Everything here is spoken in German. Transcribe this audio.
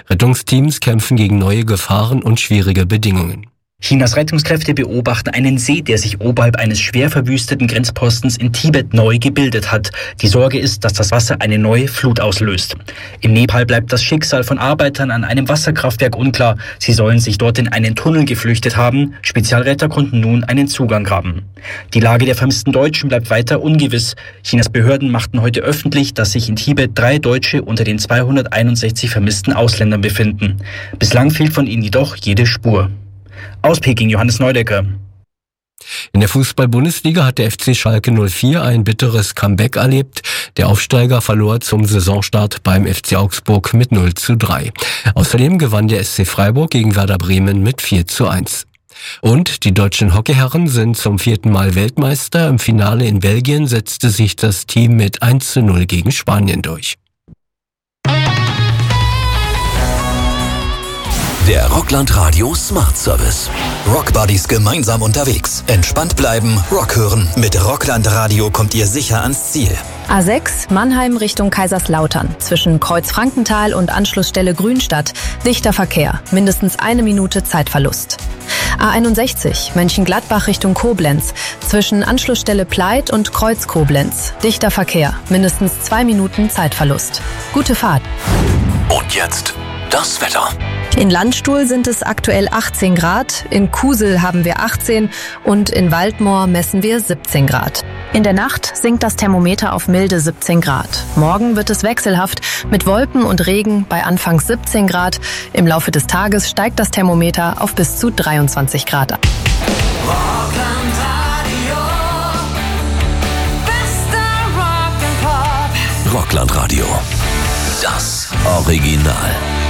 Rettungsteams kämpfen gegen neue Gefahren und schwierige Bedingungen. Chinas Rettungskräfte beobachten einen See, der sich oberhalb eines schwer verwüsteten Grenzpostens in Tibet neu gebildet hat. Die Sorge ist, dass das Wasser eine neue Flut auslöst. In Nepal bleibt das Schicksal von Arbeitern an einem Wasserkraftwerk unklar. Sie sollen sich dort in einen Tunnel geflüchtet haben. Spezialretter konnten nun einen Zugang graben. Die Lage der vermissten Deutschen bleibt weiter ungewiss. Chinas Behörden machten heute öffentlich, dass sich in Tibet 3 Deutsche unter den 261 vermissten Ausländern befinden. Bislang fehlt von ihnen jedoch jede Spur. Aus Peking, Johannes Neudecker. In der Fußball-Bundesliga hat der FC Schalke 04 ein bitteres Comeback erlebt. Der Aufsteiger verlor zum Saisonstart beim FC Augsburg mit 0:3. Außerdem gewann der SC Freiburg gegen Werder Bremen mit 4:1. Und die deutschen Hockeyherren sind zum 4. Mal Weltmeister. Im Finale in Belgien setzte sich das Team mit 1:0 gegen Spanien durch. Der Rockland Radio Smart Service. Rock Buddies gemeinsam unterwegs. Entspannt bleiben, Rock hören. Mit Rockland Radio kommt ihr sicher ans Ziel. A6 Mannheim Richtung Kaiserslautern. Zwischen Kreuz-Frankenthal und Anschlussstelle Grünstadt. Dichter Verkehr. Mindestens 1 Minute Zeitverlust. A61 Mönchengladbach Richtung Koblenz. Zwischen Anschlussstelle Pleit und Kreuz Koblenz. Dichter Verkehr. Mindestens 2 Minuten Zeitverlust. Gute Fahrt. Und jetzt das Wetter. In Landstuhl sind es aktuell 18 Grad, in Kusel haben wir 18 und in Waldmoor messen wir 17 Grad. In der Nacht sinkt das Thermometer auf milde 17 Grad. Morgen wird es wechselhaft mit Wolken und Regen bei anfangs 17 Grad. Im Laufe des Tages steigt das Thermometer auf bis zu 23 Grad an. Rockland Radio. Das Original.